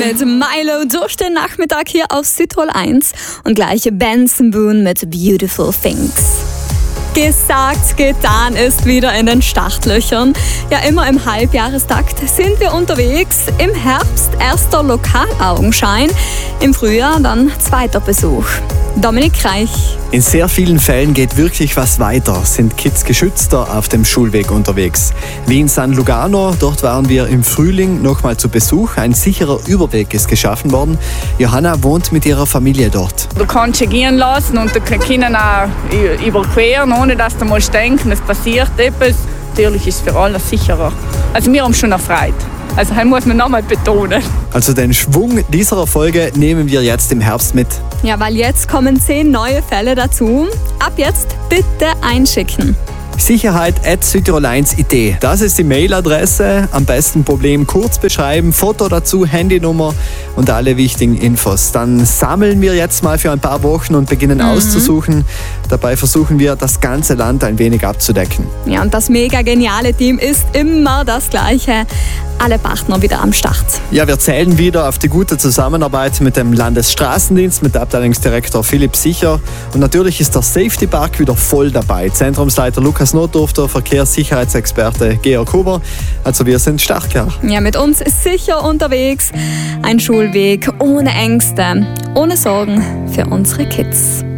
mit Milo durch den Nachmittag hier auf Südtirol 1 und gleich Benson Boone mit Beautiful Things. Gesagt, getan ist wieder in den Startlöchern. Ja, immer im Halbjahrestakt sind wir unterwegs. Im Herbst erster Lokalaugenschein, im Frühjahr dann zweiter Besuch. Dominik Reich. In sehr vielen Fällen geht wirklich was weiter, sind Kids geschützter auf dem Schulweg unterwegs. Wie in San Lugano, dort waren wir im Frühling nochmal zu Besuch. Ein sicherer Überweg ist geschaffen worden. Johanna wohnt mit ihrer Familie dort. Du kannst sie gehen lassen und du kannst auch überqueren, ohne dass du musst denken, es passiert etwas. Natürlich ist es für alle sicherer. Also wir haben schon erfreut. Also das muss man nochmal betonen. Also den Schwung dieser Folge nehmen wir jetzt im Herbst mit. Ja, weil jetzt kommen 10 neue Fälle dazu. Ab jetzt bitte einschicken. Sicherheit@südtirol1.it. Das ist die Mailadresse. Am besten Problem kurz beschreiben, Foto dazu, Handynummer und alle wichtigen Infos. Dann sammeln wir jetzt mal für ein paar Wochen und beginnen auszusuchen. Dabei versuchen wir, das ganze Land ein wenig abzudecken. Ja, und das mega geniale Team ist immer das gleiche. Alle Partner wieder am Start. Ja, wir zählen wieder auf die gute Zusammenarbeit mit dem Landesstraßendienst, mit Abteilungsdirektor Philipp Sicher. Und natürlich ist der Safety Park wieder voll dabei. Zentrumsleiter Lukas Notdurfter, Verkehrssicherheitsexperte Georg Huber. Also wir sind stark, ja. Ja, mit uns ist sicher unterwegs. Ein Schulweg ohne Ängste, ohne Sorgen für unsere Kids.